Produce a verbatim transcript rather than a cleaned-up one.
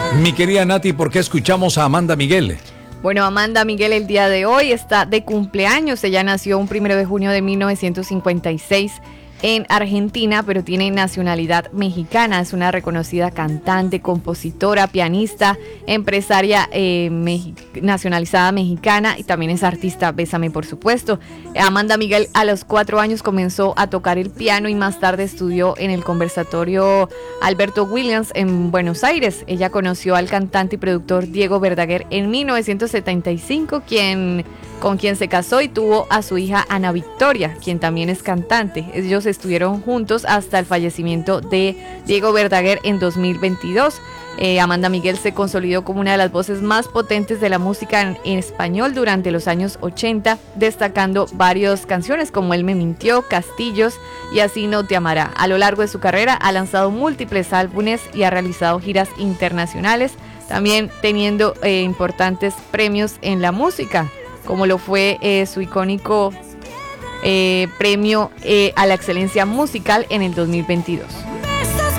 Mi querida Nati, ¿por qué escuchamos a Amanda Miguel? Bueno, Amanda Miguel el día de hoy está de cumpleaños. Ella nació un primero de junio de mil novecientos cincuenta y seis en Argentina, pero tiene nacionalidad mexicana. Es una reconocida cantante, compositora, pianista, empresaria eh, mexi- nacionalizada mexicana y también es artista. Bésame, por supuesto. Amanda Miguel a los cuatro años comenzó a tocar el piano y más tarde estudió en el Conservatorio Alberto Williams en Buenos Aires. Ella conoció al cantante y productor Diego Verdaguer en mil novecientos setenta y cinco, quien... con quien se casó y tuvo a su hija Ana Victoria, quien también es cantante. Ellos estuvieron juntos hasta el fallecimiento de Diego Verdaguer en dos mil veintidós. Eh, Amanda Miguel se consolidó como una de las voces más potentes de la música en, en español durante los años ochenta, destacando varias canciones como Él me mintió, Castillos y Así no te amará. A lo largo de su carrera ha lanzado múltiples álbumes y ha realizado giras internacionales, también teniendo eh, importantes premios en la música, como lo fue eh, su icónico eh, premio eh, a la excelencia musical en el dos mil veintidós.